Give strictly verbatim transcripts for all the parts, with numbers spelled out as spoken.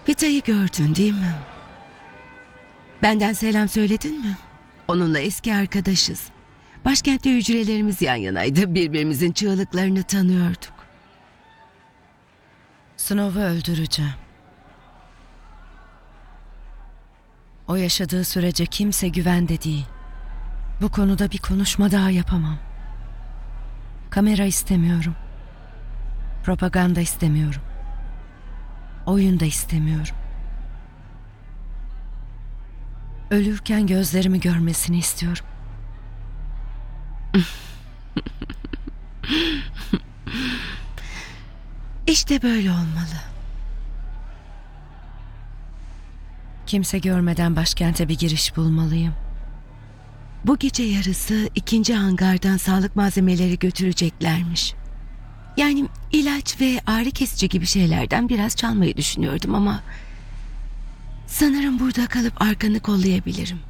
Hita'yı gördün değil mi? Benden selam söyledin mi? Onunla eski arkadaşız. Başkentte hücrelerimiz yan yanaydı. Birbirimizin çığlıklarını tanıyorduk. Snow'u öldüreceğim. O yaşadığı sürece kimse güvende değil. Bu konuda bir konuşma daha yapamam. Kamera istemiyorum. Propaganda istemiyorum. Oyun da istemiyorum. Ölürken gözlerimi görmesini istiyorum. İşte böyle olmalı. Kimse görmeden başkente bir giriş bulmalıyım. Bu gece yarısı ikinci hangardan sağlık malzemeleri götüreceklermiş. Yani ilaç ve ağrı kesici gibi şeylerden biraz çalmayı düşünüyordum ama... sanırım burada kalıp arkanı kollayabilirim.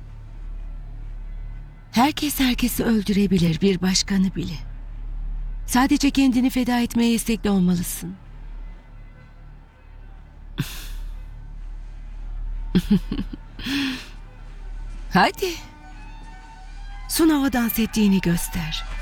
Herkes herkesi öldürebilir, bir başkanı bile. Sadece kendini feda etmeye istekli olmalısın. Hadi. Sunava dans ettiğini göster.